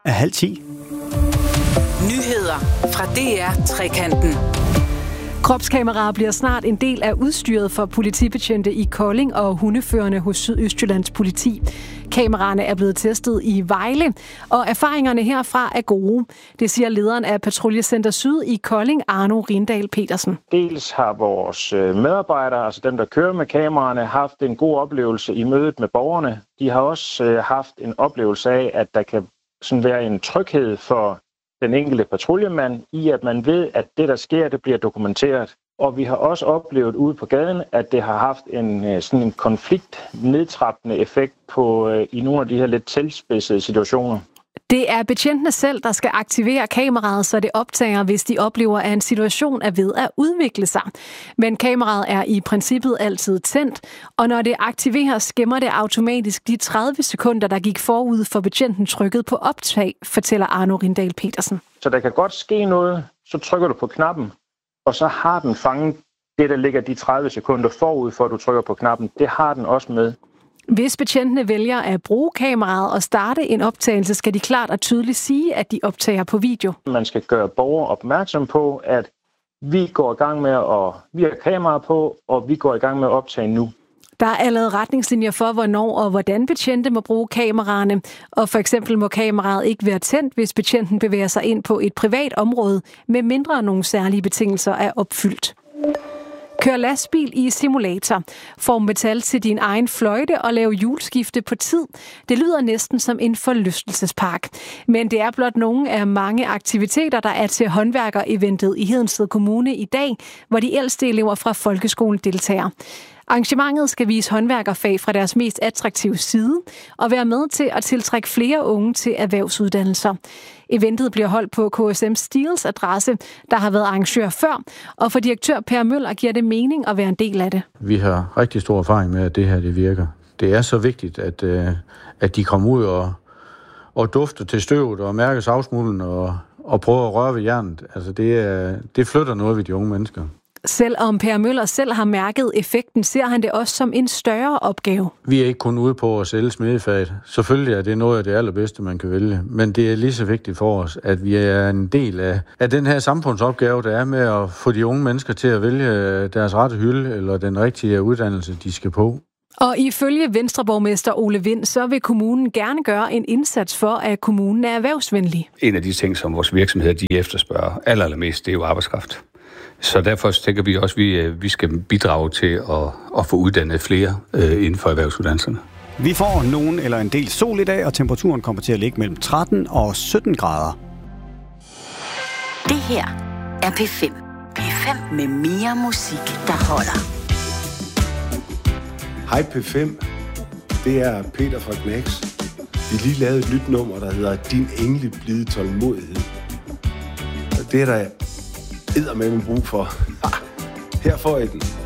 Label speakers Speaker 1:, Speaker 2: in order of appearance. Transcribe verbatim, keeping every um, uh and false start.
Speaker 1: er halv ti.
Speaker 2: Nyheder fra D R Trekanten.
Speaker 3: Kropskameraer bliver snart en del af udstyret for politibetjente i Kolding og hundeførende hos Sydøstjyllands politi. Kameraerne er blevet testet i Vejle, og erfaringerne herfra er gode. Det siger lederen af Patruljecenter Syd i Kolding, Arno Rindahl Petersen.
Speaker 4: Dels har vores medarbejdere, altså dem, der kører med kameraerne, haft en god oplevelse i mødet med borgerne. De har også haft en oplevelse af, at der kan sådan være en tryghed for den enkelte patruljemand i, at man ved, at det, der sker, det bliver dokumenteret. Og vi har også oplevet ude på gaden, at det har haft en sådan en konfliktnedtrappende effekt på i nogle af de her lidt tilspidsede situationer.
Speaker 3: Det er betjentene selv, der skal aktivere kameraet, så det optager, hvis de oplever, at en situation er ved at udvikle sig. Men kameraet er i princippet altid tændt, og når det aktiveres, gemmer det automatisk de tredive sekunder, der gik forud for betjenten trykket på optag, fortæller Arno Rindahl Petersen.
Speaker 4: Så der kan godt ske noget, så trykker du på knappen, og så har den fanget det, der ligger de tredive sekunder forud for, at du trykker på knappen. Det har den også med.
Speaker 3: Hvis betjentene vælger at bruge kameraet og starte en optagelse, skal de klart og tydeligt sige, at de optager på video.
Speaker 4: Man skal gøre borgere opmærksom på, at vi går i gang med at vi har kamera på, og vi går i gang med at optage nu.
Speaker 3: Der er lavet retningslinjer for, hvornår og hvordan betjente må bruge kameraerne, og for eksempel må kameraet ikke være tændt, hvis betjenten bevæger sig ind på et privat område, med mindre nogle særlige betingelser er opfyldt. Kør lastbil i simulator. Form metal til din egen fløjte og lav hjulskifte på tid. Det lyder næsten som en forlystelsespark. Men det er blot nogle af mange aktiviteter, der er til håndværker-eventet i Hedensted Kommune i dag, hvor de ældste elever fra folkeskolen deltager. Arrangementet skal vise håndværkerfag fra deres mest attraktive side og være med til at tiltrække flere unge til erhvervsuddannelser. Eventet bliver holdt på K S M Steels adresse, der har været arrangør før, og for direktør Per Møller giver det mening at være en del af det.
Speaker 5: Vi har rigtig stor erfaring med, at det her det virker. Det er så vigtigt, at, at de kommer ud og, og dufter til støvet og mærker savsmulden og, og prøver at røre ved jernet. Altså det, det flytter noget ved de unge mennesker.
Speaker 3: Selvom Per Møller selv har mærket effekten, ser han det også som en større opgave.
Speaker 5: Vi er ikke kun ude på at sælge smedefaget. Selvfølgelig er det noget af det allerbedste, man kan vælge. Men det er lige så vigtigt for os, at vi er en del af, af den her samfundsopgave, der er med at få de unge mennesker til at vælge deres rette hylde eller den rigtige uddannelse, de skal på.
Speaker 3: Og ifølge Venstreborgmester Ole Vind, så vil kommunen gerne gøre en indsats for, at kommunen er erhvervsvenlig.
Speaker 6: En af de ting, som vores virksomheder de efterspørger allermest, det er jo arbejdskraft. Så derfor tænker vi også, at vi, vi skal bidrage til at, at få uddannet flere øh, inden for erhvervsuddannelserne.
Speaker 1: Vi får nogen eller en del sol i dag, og temperaturen kommer til at ligge mellem tretten og sytten grader.
Speaker 2: Det her er P fem. P fem med mere musik, der holder.
Speaker 7: Hej P fem, det er Peter fra Knacks. Vi lige lavet et nyt nummer, der hedder Din engle blide tålmodighed. Og det er der eddermame brug for. Her får I den.